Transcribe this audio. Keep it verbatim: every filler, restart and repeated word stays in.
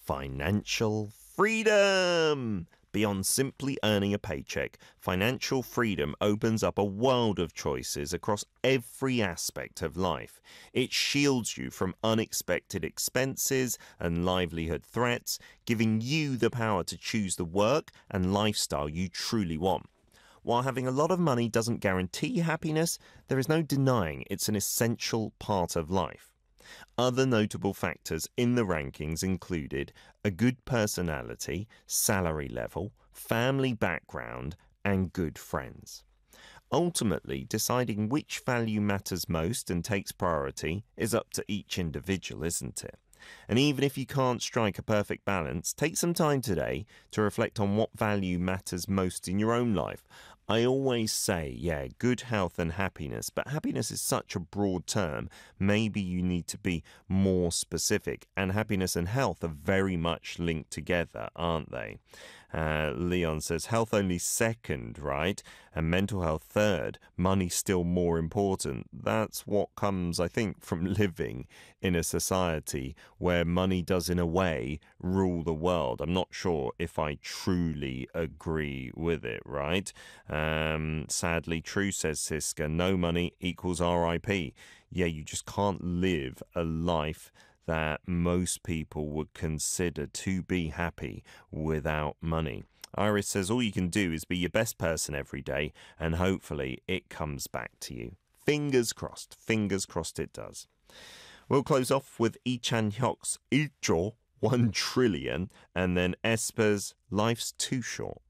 Financial freedom! Beyond simply earning a paycheck, financial freedom opens up a world of choices across every aspect of life. It shields you from unexpected expenses and livelihood threats, giving you the power to choose the work and lifestyle you truly want. While having a lot of money doesn't guarantee happiness, there is no denying it's an essential part of life. Other notable factors in the rankings included a good personality, salary level, family background, and good friends. Ultimately, deciding which value matters most and takes priority is up to each individual, isn't it? And even if you can't strike a perfect balance, take some time today to reflect on what value matters most in your own life. I always say, yeah, good health and happiness, but happiness is such a broad term. Maybe you need to be more specific. And happiness and health are very much linked together, aren't they? Uh, Leon says health only second, right? And mental health third. Money still more important. That's what comes, I think, from living in a society where money does, in a way, rule the world. I'm not sure if I truly agree with it, right? Um, sadly true, says Siska. No money equals R I P. Yeah, you just can't live a life that most people would consider to be happy without money. Iris says all you can do is be your best person every day, and hopefully it comes back to you. Fingers crossed. Fingers crossed it does. We'll close off with Lee Chan-hyuk's 일조, one trillion, and then Esper's Life's Too Short.